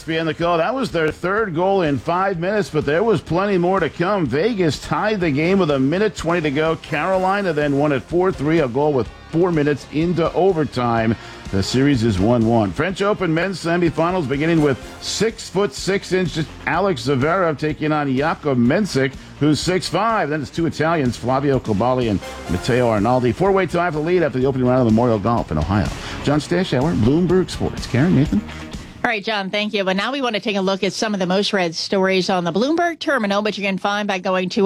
ESPN the call. That was their third goal in 5 minutes, but there was plenty more to come. Vegas tied the game with 1:20 to go. Carolina then won at 4-3, a goal with 4 minutes into overtime. The series is 1-1. French Open men's semifinals beginning with 6'6" Alex Zverev taking on Jakub Mensik, who's 6'5". Then it's two Italians, Flavio Coballi and Matteo Arnaldi. Four-way tie for the lead after the opening round of Memorial Golf in Ohio. John Stashauer, Bloomberg Sports. Karen, Nathan? All right, John, thank you. But now we want to take a look at some of the most read stories on the Bloomberg terminal, which you can find by going to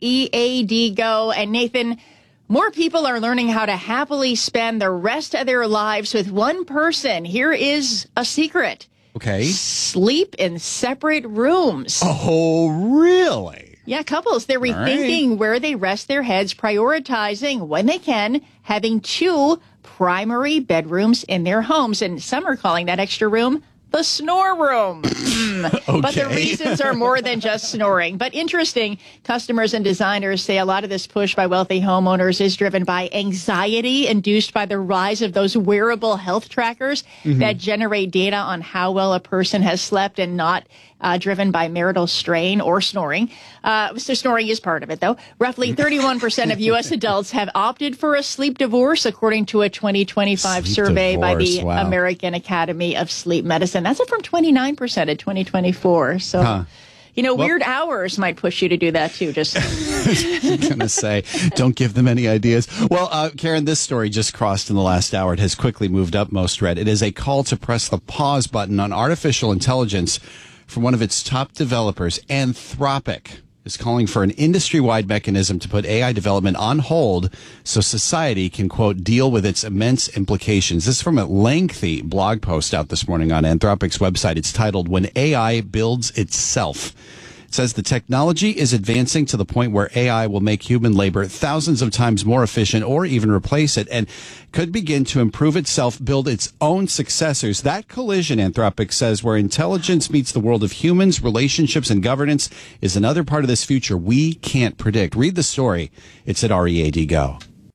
READ Go. And Nathan, more people are learning how to happily spend the rest of their lives with one person. Here is a secret. Okay. Sleep in separate rooms. Oh, really? Yeah, couples, they're rethinking where they rest their heads, prioritizing, when they can, having two primary bedrooms in their homes. And some are calling that extra room the snore room. Okay. But the reasons are more than just snoring. But interesting, customers and designers say a lot of this push by wealthy homeowners is driven by anxiety induced by the rise of those wearable health trackers that generate data on how well a person has slept, and not driven by marital strain or snoring. So snoring is part of it, though. Roughly 31% of U.S. adults have opted for a sleep divorce, according to a 2025 survey by the American Academy of Sleep Medicine. That's up from 29% in 2024. So, weird hours might push you to do that, too. Just I'm going to say, don't give them any ideas. Well, Karen, this story just crossed in the last hour. It has quickly moved up most read. It is a call to press the pause button on artificial intelligence from one of its top developers. Anthropic is calling for an industry-wide mechanism to put AI development on hold so society can, quote, deal with its immense implications. This is from a lengthy blog post out this morning on Anthropic's website. It's titled, "When AI Builds Itself." It says the technology is advancing to the point where AI will make human labor thousands of times more efficient or even replace it, and could begin to improve itself, build its own successors. That collision, Anthropic says, where intelligence meets the world of humans, relationships, and governance, is another part of this future we can't predict. Read the story. It's at READ Go.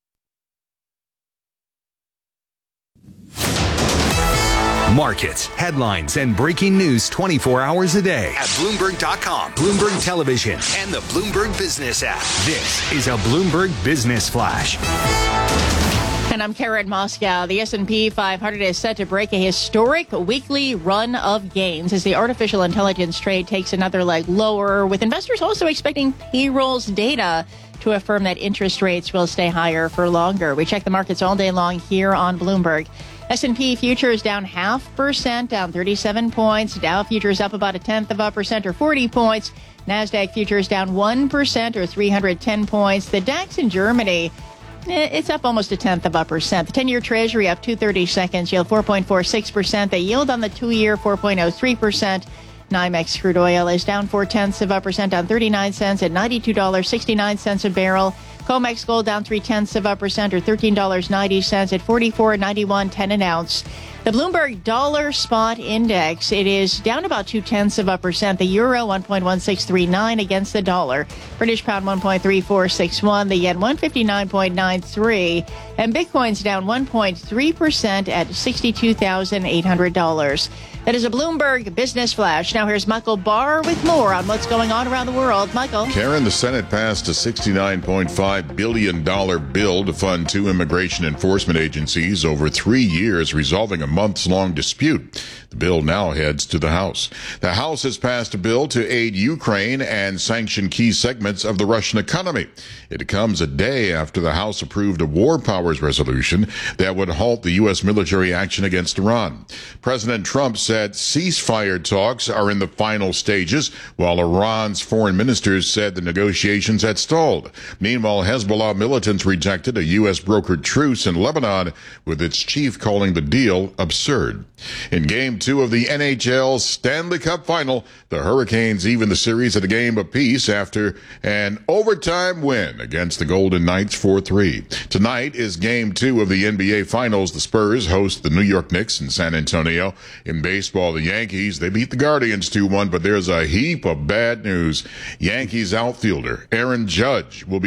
Markets, headlines, and breaking news 24 hours a day at Bloomberg.com, Bloomberg Television, and the Bloomberg Business app. This is a Bloomberg Business Flash. And I'm Karen Moscow. The S&P 500 is set to break a historic weekly run of gains as the artificial intelligence trade takes another leg lower, with investors also expecting payrolls data to affirm that interest rates will stay higher for longer. We check the markets all day long here on Bloomberg. S&P futures down 0.5%, down 37 points. Dow futures up about 0.1% or 40 points. NASDAQ futures down 1% or 310 points. The DAX in Germany, it's up almost 0.1%. The 10-year Treasury up 2/30 seconds, yield 4.46%. The yield on the 2-year 4.03%. NYMEX crude oil is down 0.4%, down 39 cents at $92.69 a barrel. COMEX gold down 0.3% or $13.90 at $44.91.10 an ounce. The Bloomberg Dollar Spot Index, it is down about 0.2%. The euro 1.1639 against the dollar. British pound 1.3461. The yen 159.93. And Bitcoin's down 1.3% at $62,800. That is a Bloomberg Business Flash. Now here's Michael Barr with more on what's going on around the world. Michael. Karen, the Senate passed a $69.5 billion bill to fund two immigration enforcement agencies over 3 years, resolving a months-long dispute. The bill now heads to the House. The House has passed a bill to aid Ukraine and sanction key segments of the Russian economy. It comes a day after the House approved a war powers resolution that would halt the U.S. military action against Iran. President Trump said ceasefire talks are in the final stages, while Iran's foreign ministers said the negotiations had stalled. Meanwhile, Hezbollah militants rejected a U.S. brokered truce in Lebanon, with its chief calling the deal absurd. In Game 2 of the NHL Stanley Cup Final, the Hurricanes even the series at a game apiece after an overtime win against the Golden Knights 4-3. Tonight is Game 2 of the NBA Finals. The Spurs host the New York Knicks in San Antonio. In baseball, the Yankees, they beat the Guardians 2-1, but there's a heap of bad news. Yankees outfielder Aaron Judge will be sidelined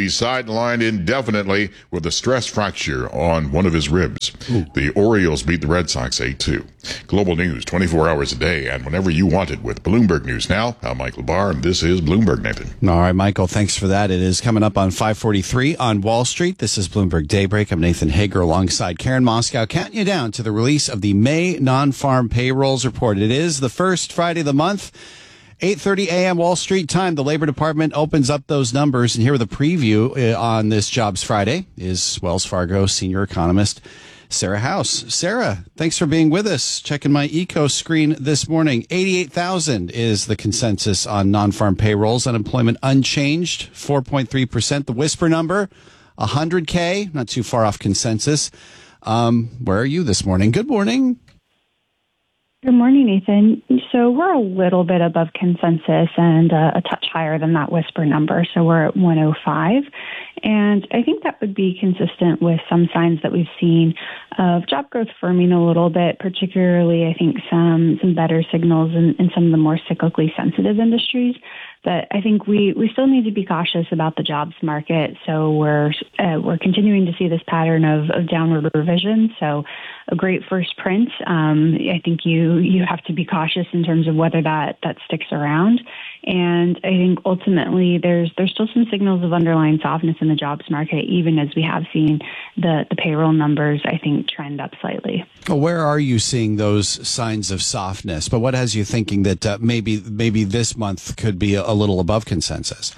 sidelined indefinitely with a stress fracture on one of his ribs. The Orioles beat the Red Sox 8-2. Global news 24 hours a day and whenever you want it with Bloomberg News Now. I'm Michael Barr, and this is Bloomberg, Nathan. All right, Michael, thanks for that. It is coming up on 5:43 on Wall Street. This is Bloomberg Daybreak. I'm Nathan Hager alongside Karen Moscow, counting you down to the release of the May non-farm payrolls report. It is the first Friday of the month. 8:30 a.m. Wall Street time. The Labor Department opens up those numbers. And here with a preview on this Jobs Friday is Wells Fargo senior economist Sarah House. Sarah, thanks for being with us. Checking my eco screen this morning. 88,000 is the consensus on non-farm payrolls. Unemployment unchanged, 4.3%. The whisper number, 100K, not too far off consensus. Where are you this morning? Good morning. Good morning, Nathan. So we're a little bit above consensus and a touch higher than that whisper number. So we're at 105. And I think that would be consistent with some signs that we've seen of job growth firming a little bit, particularly I think some better signals in some of the more cyclically sensitive industries. But I think we still need to be cautious about the jobs market. So we're continuing to see this pattern of downward revision. So a great first print. I think you have to be cautious in terms of whether that sticks around. And I think ultimately there's still some signals of underlying softness in the jobs market, even as we have seen the payroll numbers, I think, trend up slightly. Well, where are you seeing those signs of softness? But what has you thinking that maybe this month could be a little above consensus?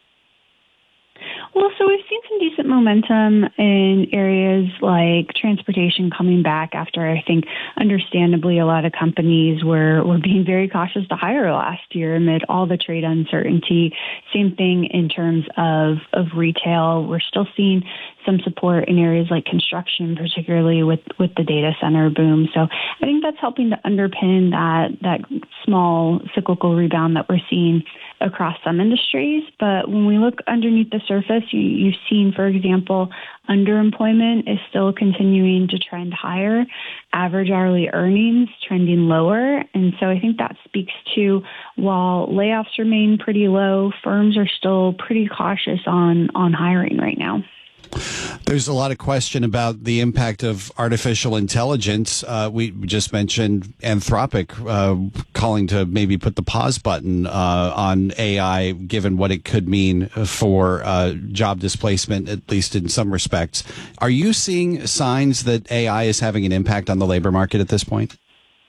Well, so we've seen some decent momentum in areas like transportation coming back after, I think, understandably, a lot of companies were being very cautious to hire last year amid all the trade uncertainty. Same thing in terms of retail. We're still seeing some support in areas like construction, particularly with the data center boom. So I think that's helping to underpin that small cyclical rebound that we're seeing across some industries. But when we look underneath the surface, you've seen, for example, underemployment is still continuing to trend higher, average hourly earnings trending lower. And so I think that speaks to, while layoffs remain pretty low, firms are still pretty cautious on hiring right now. There's a lot of question about the impact of artificial intelligence. We just mentioned Anthropic calling to maybe put the pause button on AI, given what it could mean for job displacement, at least in some respects. Are you seeing signs that AI is having an impact on the labor market at this point?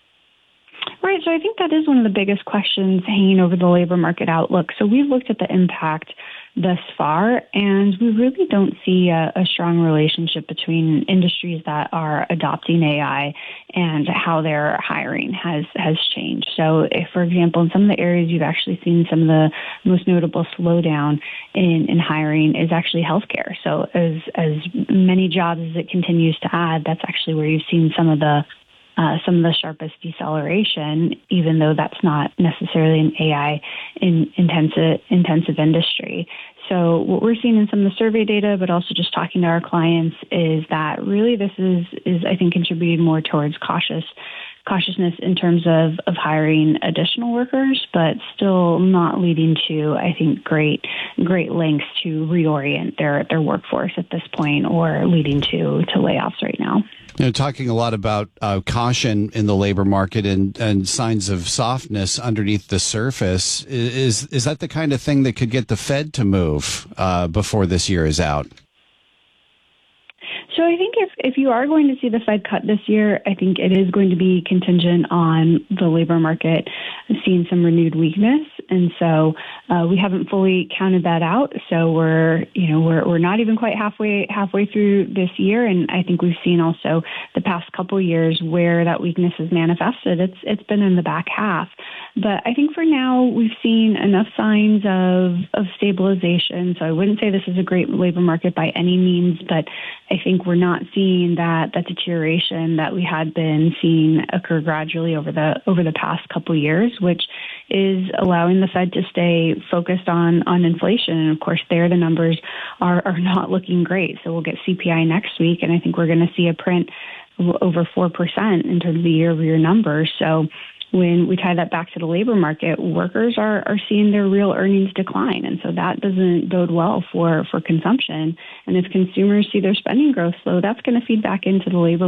Right. So I think that is one of the biggest questions hanging over the labor market outlook. So we've looked at the impact thus far, and we really don't see a strong relationship between industries that are adopting AI and how their hiring has changed. So if, for example, in some of the areas you've actually seen some of the most notable slowdown in hiring is actually healthcare. So as many jobs as it continues to add, that's actually where you've seen some of the sharpest deceleration, even though that's not necessarily an AI intensive industry. So what we're seeing in some of the survey data, but also just talking to our clients, is that really this is I think contributing more towards cautiousness in terms of hiring additional workers, but still not leading to, I think, great lengths to reorient their workforce at this point, or leading to layoffs right now. You know, talking a lot about caution in the labor market and signs of softness underneath the surface, is that the kind of thing that could get the Fed to move before this year is out? So I think if you are going to see the Fed cut this year, I think it is going to be contingent on the labor market seeing some renewed weakness. And so we haven't fully counted that out. So we're not even quite halfway through this year. And I think we've seen also the past couple of years where that weakness is manifested. It's been in the back half. But I think for now we've seen enough signs of stabilization. So I wouldn't say this is a great labor market by any means, but I think we're not seeing that deterioration that we had been seeing occur gradually over the past couple of years, which is allowing the Fed to stay focused on inflation. And of course, there the numbers are not looking great. So we'll get CPI next week, and I think we're going to see a print over 4% in terms of the year-over-year numbers. So when we tie that back to the labor market, workers are seeing their real earnings decline. And so that doesn't bode well for consumption. And if consumers see their spending growth slow, that's going to feed back into the labor